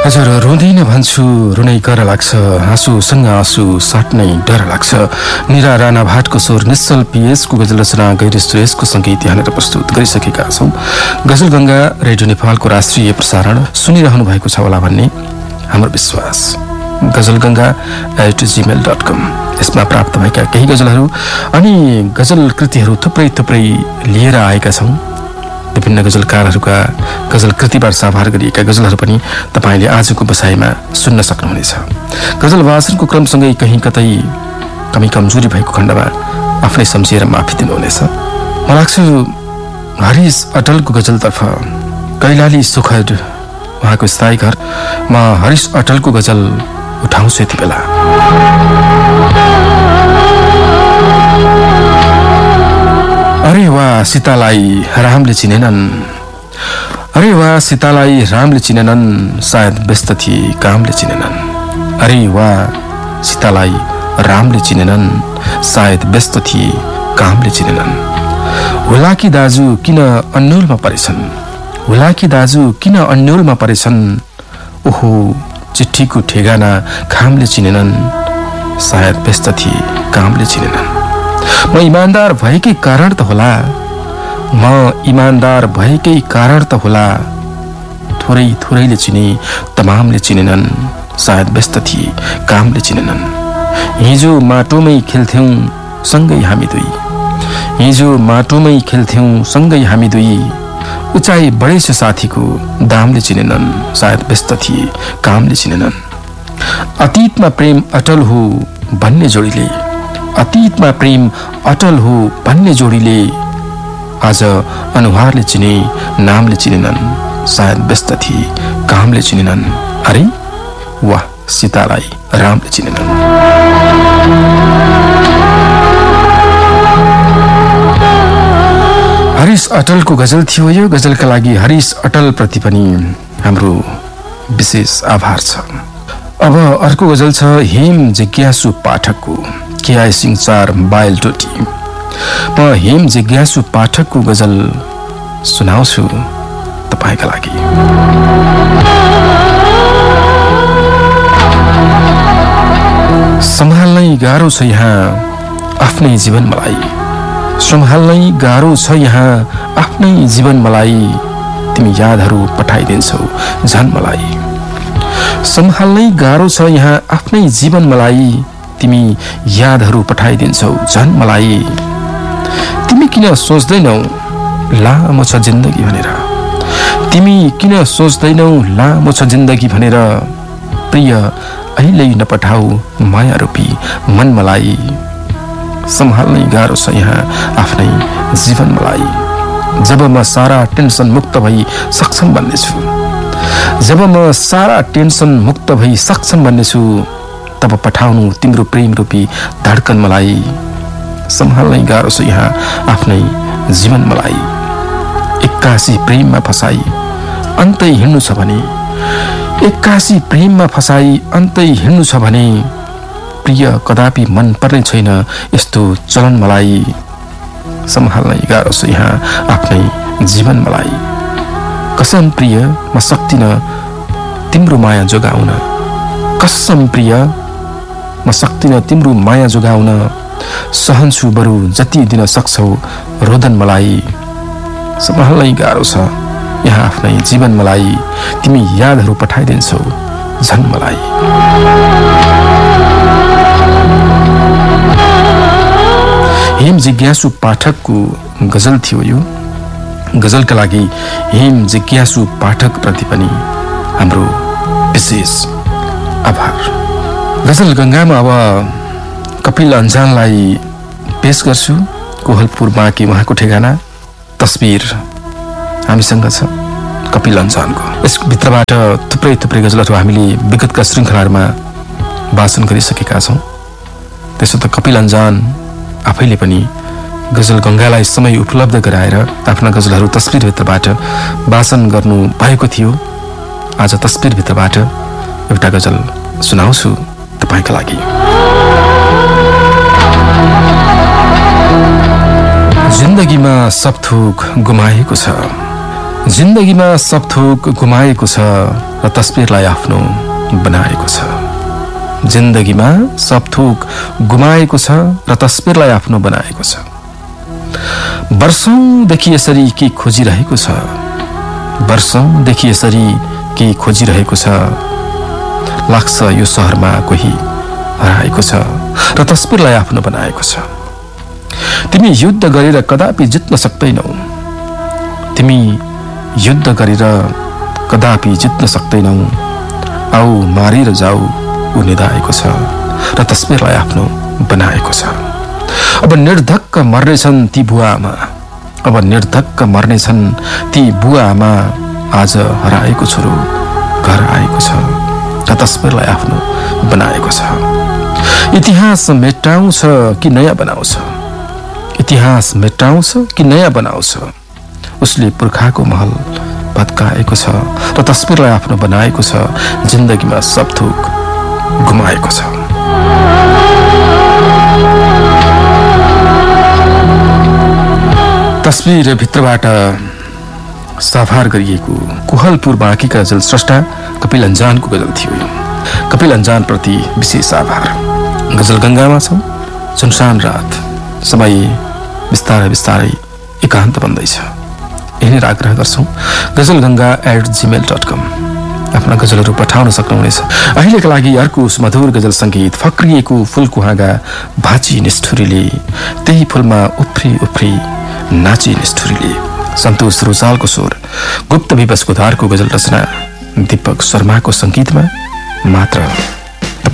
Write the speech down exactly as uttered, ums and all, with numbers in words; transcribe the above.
हजुर, रुँदैन भन्छु रुनै कर लाग्छ, आँसुसँग आँसु साट्नै डर लाग्छ। निरा राणा भाटको स्वर, निश्चल पिएसको गजल रचना, गैर सुरेशको सङ्गीत यहाँनिर प्रस्तुत गरिसकेका छौँ। गजल गङ्गा रेडियो नेपालको राष्ट्रिय प्रसारण सुनिरहनु भएको छ होला भन्ने हाम्रो विश्वास। गजल गङ्गा एट जिमेल डट कम यसमा प्राप्त भएका केही गजलहरू अनि गजल कृतिहरू थुप्रै थुप्रै लिएर आएका छौँ। विभिन्न गजलकारहरूका गजल कृतिबाट साभार गरिएका गजलहरू पनि तपाईँले आजको बसाइमा सुन्न सक्नुहुनेछ। गजल वाचनको क्रमसँगै कहीँ कतै कमी कमजोरी भएको खण्डमा आफै सम्झिएर माफी दिनुहुनेछ। मलाई लाग्छ हरिश अटलको गजलतर्फ कैलाली सुखद उहाँको स्थायी घर, म हरिश अटलको गजल उठाउँछु यति बेला। अरे वाह सीतालाई रामले चिनेनन्, अरे वाह सीतालाई रामले चिनेनन्, सायद व्यस्त थिए कामले चिनेनन्। अरे वाह सीतालाई रामले चिनेनन्, सायद व्यस्त थिए कामले चिनेनन्। होला कि दाजु किन अन्यलमा परेछन्, होला कि दाजु किन अन्यलमा परेछन्। ओहो चिठीको ठेगाना खामले चिनेनन्, सायद व्यस्त थिए कामले चिनेनन्। म इमान्दार भएकै कारण त होला, म इमान्दार भएकै कारण त होला। थोरै थोरैले चिने तमामले चिनेनन्, सायद व्यस्त थिए कामले चिनेनन्। हिजो माटोमै खेल्थ्यौं सँगै हामी दुई, हिजो माटोमै खेल्थ्यौं सँगै हामी दुई। उचाइ बढेछ साथीको दामले चिनेनन्, सायद व्यस्त थिए कामले चिनेनन्। अतीतमा प्रेम अटल हो भन्ने जोडीले, अतीतमा प्रेम अटल हो भन्ने जोडीले आज अनुहारले चिने नामले चिनेनन्, सायद व्यस्त थिए कामले चिनेनन्। अरे वाह सीतालाई रामले चिनेनन्। हरिश अटलको गजल थियो यो। गजलका लागि हरिश अटल प्रति पनि हाम्रो विशेष आभार छ। अब अर्को गजल छ हेम जिज्ञासु पाठकको, केआई सिंह चार बायल टोटी। म हेम जिज्ञासु पाठकको गजल सुनाउँछु तपाईँका लागि। सम्हाल्नै गाह्रो छ यहाँ आफ्नै जीवन मलाई, सम्हाल्नै गाह्रो छ यहाँ आफ्नै जीवन मलाई। तिमी यादहरू पठाइदिन्छौ झन् मलाई, सम्हाल्नै गाह्रो छ यहाँ आफ्नै जीवन मलाई। तिमी यादहरू पठाइदिन्छौ झन् मलाई। तिमी किन सोच्दैनौ लामो छ जिन्दगी भनेर, तिमी किन सोच्दैनौ लामो छ जिन्दगी भनेर। प्रिय अहिले नपठाऊ माया रूपी मन मलाई, सम्हाल्नै गाह्रो छ यहाँ आफ्नै जीवन मलाई। जब म सारा टेन्सन मुक्त भई सक्षम बन्नेछु, जब म सारा टेन्सन मुक्त भई सक्षम बन्नेछु, तब पठाउनु तिम्रो प्रेम रूपी धड्कन मलाई। सम्हाल्नै गाह्रो छ यहाँ आफ्नै जीवन मलाई। एक्कासी प्रेममा फसाई अन्तै हिँड्नु छ भने, एक्कासी प्रेममा फसाई अन्तै हिँड्नु छ भने। प्रिय कदापि मन पर्ने छैन यस्तो चलन मलाई। सम्हाल्नै गाह्रो छ यहाँ आफ्नै जीवन मलाई। कसम प्रिय म सक्दिन तिम्रो माया जोगाउन, कसम प्रिय म सक्दिन तिम्रो माया जोगाउन। सहन्छु बरु जति दिन सक्छौ रोदन मलाई। सम्हाल्नै गाह्रो छ यहाँ आफ्नै जीवन मलाई। तिमी यादहरू पठाइदिन्छौ झन् मलाई। हेम जिज्ञासु पाठकको गजल थियो यो। गजलका लागि हेम जिज्ञासु पाठक प्रति पनि हाम्रो विशेष आभार। गजल गङ्गामा अब कपिल अन्जानलाई पेश गर्छु। कोहलपुर बाँकी उहाँको ठेगाना, तस्बिर हामीसँग छ कपिल अन्जानको। यसभित्रबाट थुप्रै थुप्रै गजलहरू हामीले विगतका श्रृङ्खलाहरूमा वाचन गरिसकेका छौँ। त्यसो त कपिल अन्जान आफैले पनि गजल गङ्गालाई समय उपलब्ध गराएर आफ्ना गजलहरू तस्बिरभित्रबाट वाचन गर्नु भएको थियो। आज तस्बिरभित्रबाट एउटा गजल सुनाउँछु तपाईँका लागि। जिन्दगीमा सब थोक गुमाएको छ, जिन्दगीमा सब थोक गुमाएको छ र तस्बिरलाई आफ्नो बनाएको छ। जिन्दगीमा सब थोक गुमाएको छ र तस्बिरलाई आफ्नो बनाएको छ। वर्षौंदेखि यसरी के खोजिरहेको छ, वर्षौंदेखि यसरी के खोजिरहेको छ। लाग्छ यो शहरमा कोही हराएको छ र तस्बिरलाई आफ्नो बनाएको छ। तिमी युद्ध गरेर कदापि जित्न सक्दैनौ, तिमी युद्ध गरेर कदापि जित्न सक्दैनौ। आऊ मारेर जाऊ ऊ निधाएको छ र तस्बिरलाई आफ्नो बनाएको छ। अब निर्धक्क मर्नेछन् ती बुवामा, अब निर्धक्क मर्नेछन् ती बुवामा। आज हराएको छोरो घर आएको छ र तस्बिरलाई आफ्नो बनाएको छ। इतिहास मेटाउँछ कि नयाँ बनाउँछ, इतिहास मेटाउँछ कि नयाँ बनाउँछ। उसले पुर्खाको महल भत्काएको छ र तस्बिरलाई आफ्नो बनाएको छ। जिन्दगीमा सब थोक गुमाएको छ। तस्बिर भित्रबाट साभार गरिएको कुहलपुर बाँकीका गजल स्रष्टा कपिल अन्जानको गजल थियो। कपिल अन्जान प्रति विशेष आभार। गजल गंगामा छौं, सुनसान रात, समय बिस्तारै बिस्तारै एकान्त बन्दैछ। यहीँनिर आग्रह गर्छौं गजल गंगा एट जीमेल डट कम आफ्ना गजलहरू पठाउन सक्नुहुनेछ। अहिलेका लागि अर्को सुमधुर गजल संगीत फक्रिएको फूलको हाँगा भाची निष्ठुरीले, त्यही फूलमा उफ्री उफ्री नाची निष्ठुरीले। सन्तोष रुचालको स्वर, गुप्त विवश गोधारको गजल रचना, दीपक शर्माको संगीतमा मात्र।